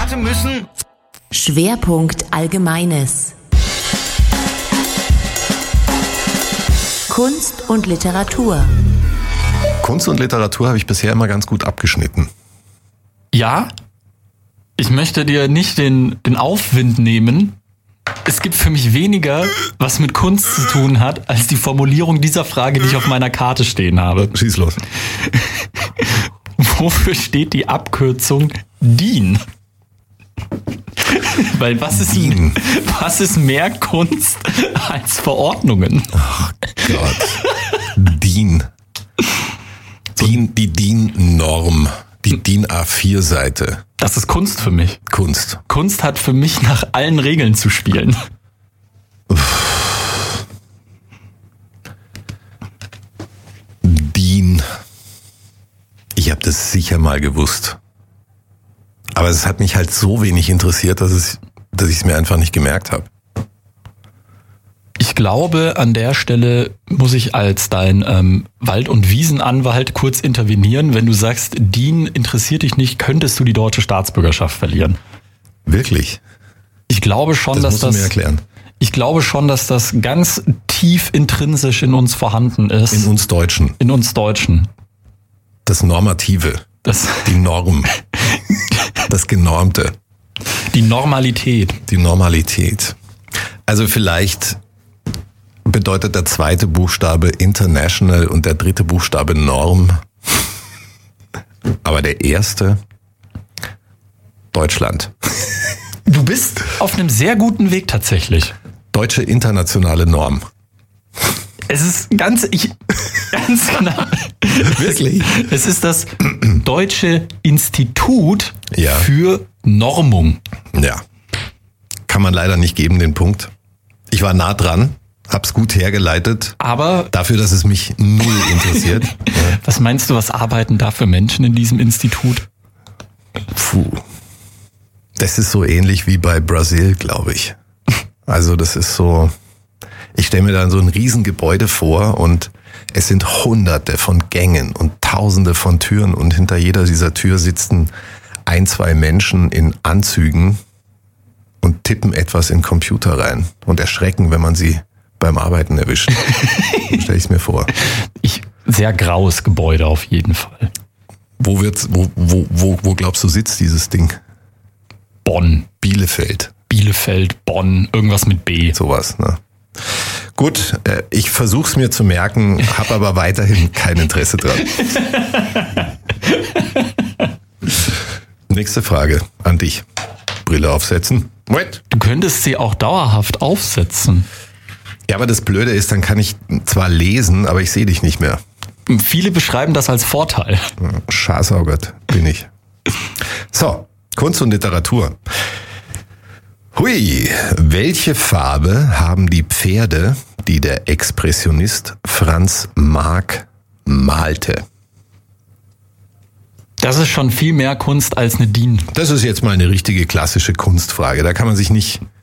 Worte müssen... Schwerpunkt Allgemeines. Kunst und Literatur. Kunst und Literatur habe ich bisher immer ganz gut abgeschnitten. Ja, ich möchte dir nicht den Aufwind nehmen. Es gibt für mich weniger, was mit Kunst zu tun hat, als die Formulierung dieser Frage, die ich auf meiner Karte stehen habe. Schieß los. Wofür steht die Abkürzung DIN? Weil was ist mehr Kunst als Verordnungen? Ach Gott. DIN. Die DIN-Norm. Die DIN A4-Seite. Das ist Kunst für mich. Kunst. Kunst hat für mich nach allen Regeln zu spielen. DIN. Ich habe das sicher mal gewusst. Aber es hat mich halt so wenig interessiert, dass ich es mir einfach nicht gemerkt habe. Ich glaube, an der Stelle muss ich als dein Wald- und Wiesenanwalt kurz intervenieren. Wenn du sagst, DIN interessiert dich nicht, könntest du die deutsche Staatsbürgerschaft verlieren. Wirklich? Ich glaube schon, Das musst du mir erklären. Ich glaube schon, dass das ganz tief intrinsisch in uns vorhanden ist. In uns Deutschen. In uns Deutschen. Das Normative. Die Norm. Das Genormte. Die Normalität. Die Normalität. Also vielleicht bedeutet der zweite Buchstabe International und der dritte Buchstabe Norm. Aber der erste Deutschland. Du bist auf einem sehr guten Weg tatsächlich. Deutsche internationale Norm. Es ist ganz genau. Wirklich? Es ist das Deutsche Institut Ja. für Normung. Ja. Kann man leider nicht geben, den Punkt. Ich war nah dran, hab's gut hergeleitet. Aber Dafür, dass es mich null interessiert. Ja. was meinst du, was arbeiten da für Menschen in diesem Institut? Puh. Das ist so ähnlich wie bei Brasil, glaube ich. Also das ist so, ich stelle mir dann so ein Riesengebäude vor und es sind Hunderte von Gängen und Tausende von Türen und hinter jeder dieser Tür sitzen 1-2 Menschen in Anzügen und tippen etwas in den Computer rein und erschrecken, wenn man sie beim Arbeiten erwischt. So stelle ich es mir vor. Sehr graues Gebäude auf jeden Fall. Wo glaubst du sitzt dieses Ding? Bonn, Bielefeld. Bonn, irgendwas mit B. Sowas, ne? Gut, ich versuch's mir zu merken, habe aber weiterhin kein Interesse dran. Nächste Frage an dich. Brille aufsetzen. What? Du könntest sie auch dauerhaft aufsetzen. Ja, aber das Blöde ist, dann kann ich zwar lesen, aber ich sehe dich nicht mehr. Viele beschreiben das als Vorteil. Schasaugert bin ich. So, Kunst und Literatur. Hui, welche Farbe haben die Pferde, die der Expressionist Franz Marc malte? Das ist schon viel mehr Kunst als eine DIN. Das ist jetzt mal eine richtige klassische Kunstfrage. Da kann man sich nicht